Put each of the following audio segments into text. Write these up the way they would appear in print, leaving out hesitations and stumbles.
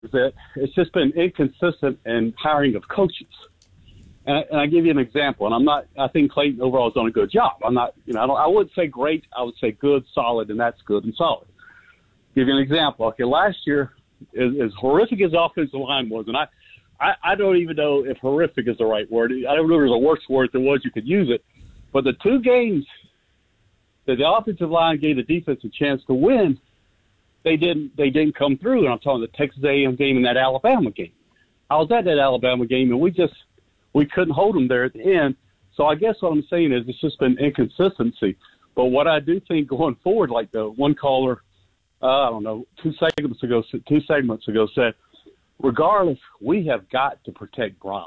that it's just been inconsistent in hiring of coaches. And I give you an example, and I think Clayton overall has done a good job. I wouldn't say great. I would say good, solid, and that's good and solid. Give you an example. Okay, last year, as horrific as the offensive line was, and I don't even know if horrific is the right word. I don't know if there's a worse word. If there was, you could use it. But the two games that the offensive line gave the defense a chance to win, they didn't come through. And I'm talking the Texas A&M game and that Alabama game. I was at that Alabama game, and we couldn't hold them there at the end. So I guess what I'm saying is it's just been inconsistency. But what I do think going forward, like the one caller, I don't know, two segments ago said, regardless, we have got to protect Briles.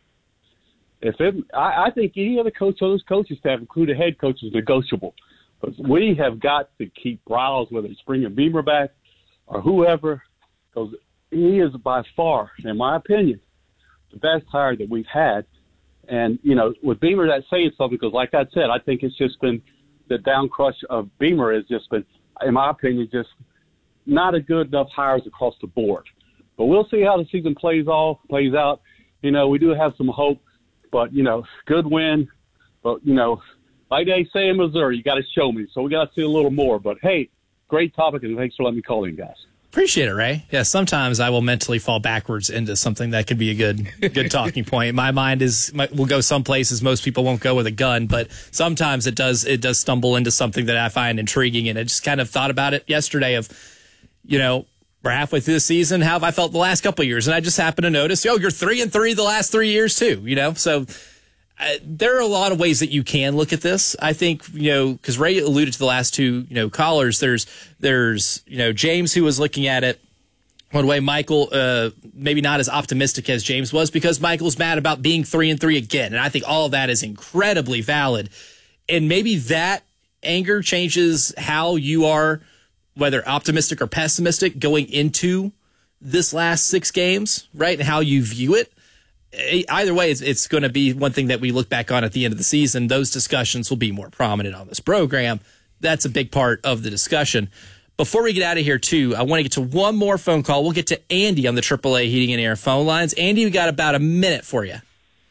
I think any other coach on this coaching staff, including head coach, is negotiable. But we have got to keep Briles, whether it's bringing Beamer back or whoever, because he is by far, in my opinion, the best hire that we've had. And, with Beamer, that's saying something because, like I said, I think it's just been the down crush of Beamer has just been, in my opinion, just not a good enough hires across the board. But we'll see how the season plays out. We do have some hope, but, good win. But, like they say in Missouri, you got to show me. So we got to see a little more. But, hey, great topic, and thanks for letting me call in, guys. Appreciate it, Ray. Yeah, sometimes I will mentally fall backwards into something that could be a good talking point. My mind will go some places most people won't go with a gun, but sometimes it does stumble into something that I find intriguing. And I just kind of thought about it yesterday of, we're halfway through the season. How have I felt the last couple of years? And I just happened to notice, you're 3-3 the last 3 years too, So there are a lot of ways that you can look at this. I think, because Ray alluded to the last two, callers, there's James who was looking at it one way. Michael, maybe not as optimistic as James was because Michael's mad about being 3-3 again. And I think all of that is incredibly valid. And maybe that anger changes how you are, whether optimistic or pessimistic, going into this last 6 games, right? And how you view it. Either way, it's going to be one thing that we look back on at the end of the season. Those discussions will be more prominent on this program. That's a big part of the discussion. Before we get out of here, too, I want to get to one more phone call. We'll get to Andy on the AAA Heating and Air phone lines. Andy, we got about a minute for you.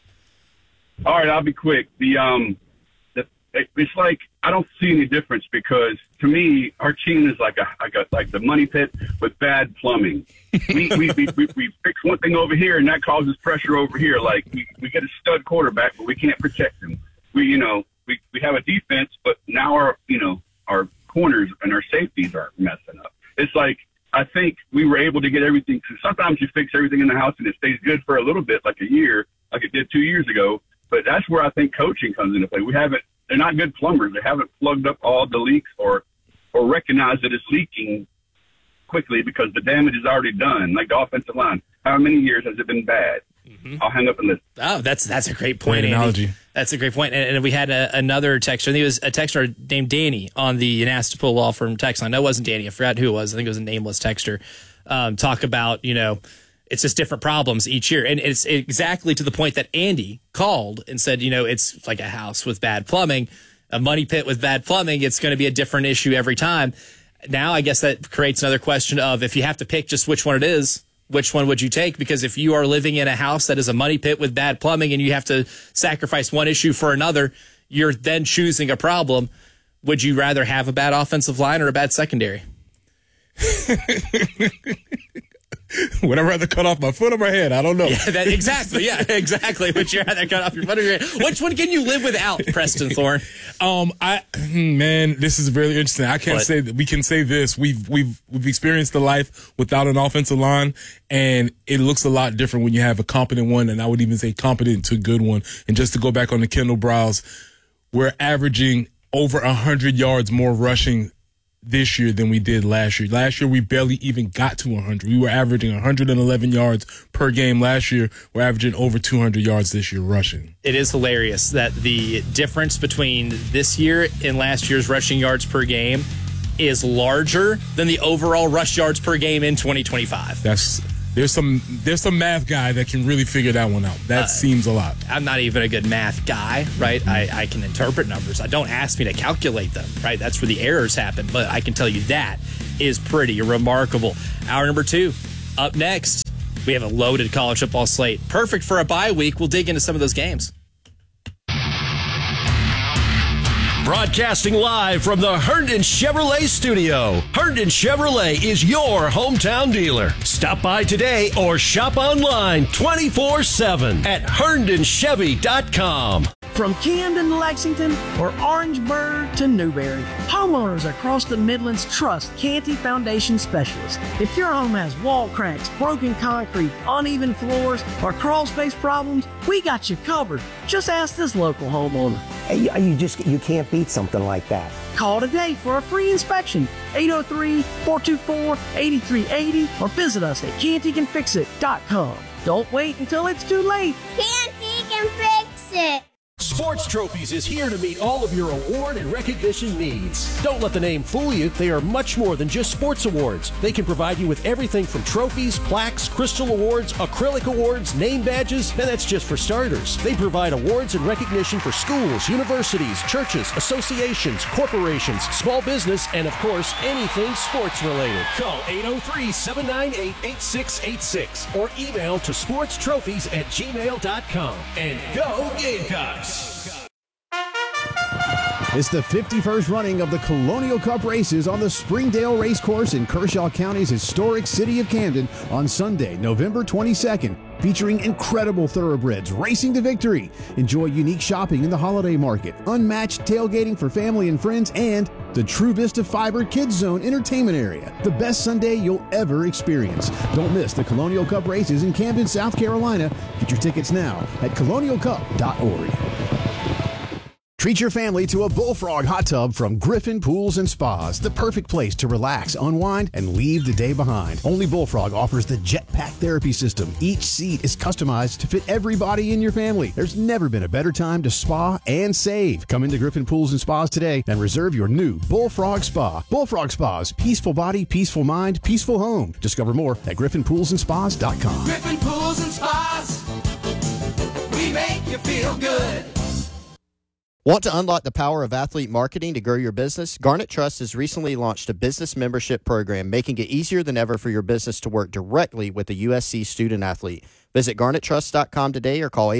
All right, I'll be quick. It's like I don't see any difference because to me our team is like the money pit with bad plumbing. We fix one thing over here and that causes pressure over here. Like we get a stud quarterback, but we can't protect him. We have a defense, but now our corners and our safeties are messing up. It's like I think we were able to get everything. Sometimes you fix everything in the house and it stays good for a little bit, like a year, like it did 2 years ago. But that's where I think coaching comes into play. They're not good plumbers. They haven't plugged up all the leaks or recognized that it's leaking quickly because the damage is already done. Like the offensive line, how many years has it been bad? Mm-hmm. I'll hang up and listen. Oh, that's a great point, Andy. Analogy. That's a great point. And we had another texter. I think it was a texter named Danny on the Anastapul Law Firm text line. No, it wasn't Danny. I forgot who it was. I think it was a nameless texter. Talk about, it's just different problems each year. And it's exactly to the point that Andy called and said, it's like a house with bad plumbing, a money pit with bad plumbing. It's going to be a different issue every time. Now, I guess that creates another question of if you have to pick just which one it is, which one would you take? Because if you are living in a house that is a money pit with bad plumbing and you have to sacrifice one issue for another, you're then choosing a problem. Would you rather have a bad offensive line or a bad secondary? Would I rather cut off my foot or my head? I don't know. Yeah, exactly. Yeah, exactly. Would you rather cut off your foot or your head? Which one can you live without, Preston Thorne? Man, this is really interesting. I can't say that we can say this. We've experienced the life without an offensive line, and it looks a lot different when you have a competent one, and I would even say competent to good one. And just to go back on the Kendall Briles, we're averaging over 100 yards more rushing this year than we did last year. Last year, we barely even got to 100. We were averaging 111 yards per game last year. We're averaging over 200 yards this year rushing. It is hilarious that the difference between this year and last year's rushing yards per game is larger than the overall rush yards per game in 2025. There's some math guy that can really figure that one out. That seems a lot. I'm not even a good math guy, right? I can interpret numbers. Don't ask me to calculate them, right? That's where the errors happen. But I can tell you that is pretty remarkable. Hour number 2 Up next, we have a loaded college football slate. Perfect for a bye week. We'll dig into some of those games. Broadcasting live from the Herndon Chevrolet studio. Herndon Chevrolet is your hometown dealer. Stop by today or shop online 24/7 at herndonchevy.com. From Camden to Lexington or Orangeburg to Newberry, homeowners across the Midlands trust Canty Foundation Specialists. If your home has wall cracks, broken concrete, uneven floors, or crawl space problems, we got you covered. Just ask this local homeowner. You can't beat something like that. Call today for a free inspection, 803-424-8380, or visit us at cantycanfixit.com. Don't wait until it's too late. Canty can fix it. Sports Trophies is here to meet all of your award and recognition needs. Don't let the name fool you. They are much more than just sports awards. They can provide you with everything from trophies, plaques, crystal awards, acrylic awards, name badges, and that's just for starters. They provide awards and recognition for schools, universities, churches, associations, corporations, small business, and of course, anything sports related. Call 803-798-8686 or email to sportstrophies@gmail.com. And go Gamecocks! It's the 51st running of the Colonial Cup races on the Springdale Racecourse in Kershaw County's historic city of Camden on Sunday, November 22nd, featuring incredible thoroughbreds racing to victory. Enjoy unique shopping in the holiday market, unmatched tailgating for family and friends, and the True Vista Fiber Kids Zone entertainment area. The best Sunday you'll ever experience. Don't miss the Colonial Cup races in Camden, South Carolina. Get your tickets now at colonialcup.org. Treat your family to a Bullfrog hot tub from Griffin Pools and Spas, the perfect place to relax, unwind, and leave the day behind. Only Bullfrog offers the Jetpack therapy system. Each seat is customized to fit everybody in your family. There's never been a better time to spa and save. Come into Griffin Pools and Spas today and reserve your new Bullfrog Spa. Bullfrog Spas, peaceful body, peaceful mind, peaceful home. Discover more at griffinpoolsandspas.com. Griffin Pools and Spas, we make you feel good. Want to unlock the power of athlete marketing to grow your business? Garnet Trust has recently launched a business membership program, making it easier than ever for your business to work directly with a USC student athlete. Visit garnettrust.com today or call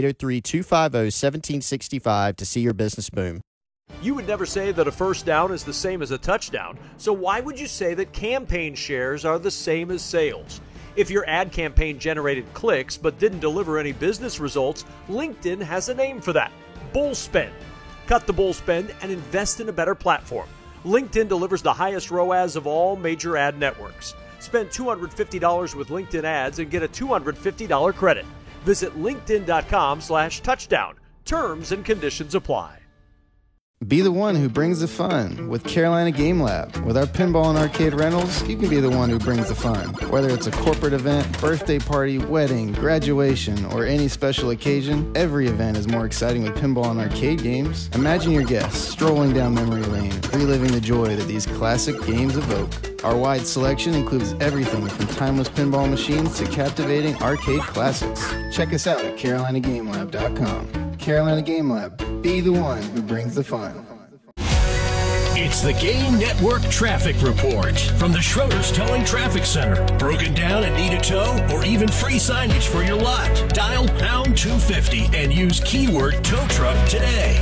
803-250-1765 to see your business boom. You would never say that a first down is the same as a touchdown, so why would you say that campaign shares are the same as sales? If your ad campaign generated clicks but didn't deliver any business results, LinkedIn has a name for that: bull spend. Cut the bull spend and invest in a better platform. LinkedIn delivers the highest ROAS of all major ad networks. Spend $250 with LinkedIn ads and get a $250 credit. Visit linkedin.com/touchdown. Terms and conditions apply. Be the one who brings the fun with Carolina Game Lab. With our pinball and arcade rentals, you can be the one who brings the fun. Whether it's a corporate event, birthday party, wedding, graduation, or any special occasion, every event is more exciting with pinball and arcade games. Imagine your guests strolling down memory lane, reliving the joy that these classic games evoke. Our wide selection includes everything from timeless pinball machines to captivating arcade classics. Check us out at CarolinaGameLab.com. Carolina Game Lab. Be the one who brings the fun. It's the Game Network Traffic Report from the Schroeder's Towing Traffic Center. Broken down and need a tow or even free signage for your lot? Dial pound 250 and use keyword tow truck today.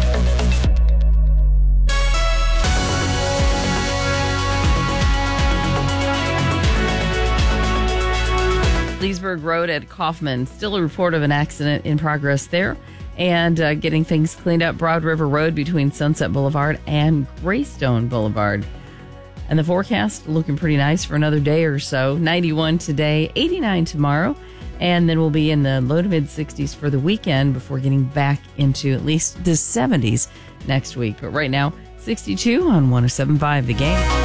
Leesburg Road at Kaufman. Still a report of an accident in progress there. And getting things cleaned up, Broad River Road between Sunset Boulevard and Greystone Boulevard. And the forecast looking pretty nice for another day or so. 91 today, 89 tomorrow. And then we'll be in the low to mid 60s for the weekend before getting back into at least the 70s next week. But right now, 62 on 107.5 The Game.